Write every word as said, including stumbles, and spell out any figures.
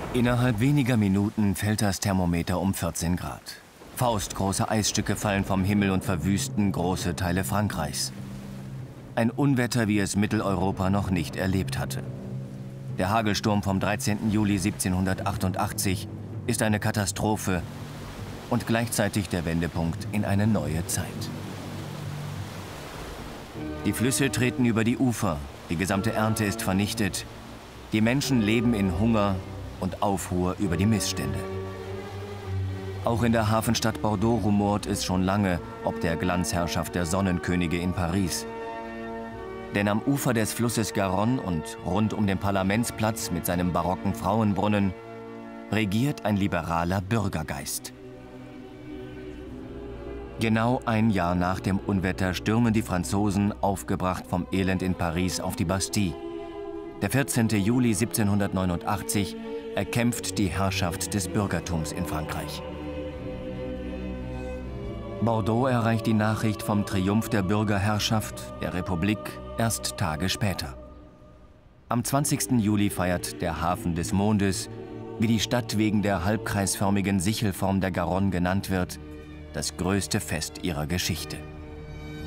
Innerhalb weniger Minuten fällt das Thermometer um vierzehn Grad. Faustgroße Eisstücke fallen vom Himmel und verwüsten große Teile Frankreichs. Ein Unwetter, wie es Mitteleuropa noch nicht erlebt hatte. Der Hagelsturm vom dreizehnten Juli siebzehnhundertachtundachtzig ist eine Katastrophe und gleichzeitig der Wendepunkt in eine neue Zeit. Die Flüsse treten über die Ufer, die gesamte Ernte ist vernichtet, die Menschen leben in Hunger und Aufruhr über die Missstände. Auch in der Hafenstadt Bordeaux rumort es schon lange ob der Glanzherrschaft der Sonnenkönige in Paris. Denn am Ufer des Flusses Garonne und rund um den Parlamentsplatz mit seinem barocken Frauenbrunnen regiert ein liberaler Bürgergeist. Genau ein Jahr nach dem Unwetter stürmen die Franzosen, aufgebracht vom Elend in Paris, auf die Bastille. Der vierzehnte Juli siebzehnhundertneunundachtzig erkämpft die Herrschaft des Bürgertums in Frankreich. Bordeaux erreicht die Nachricht vom Triumph der Bürgerherrschaft, der Republik, erst Tage später. Am zwanzigsten Juli feiert der Hafen des Mondes, wie die Stadt wegen der halbkreisförmigen Sichelform der Garonne genannt wird, das größte Fest ihrer Geschichte.